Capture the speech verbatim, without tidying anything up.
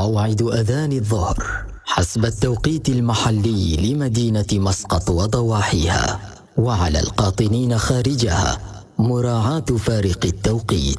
موعد أذان الظهر حسب التوقيت المحلي لمدينة مسقط وضواحيها، وعلى القاطنين خارجها مراعاة فارق التوقيت.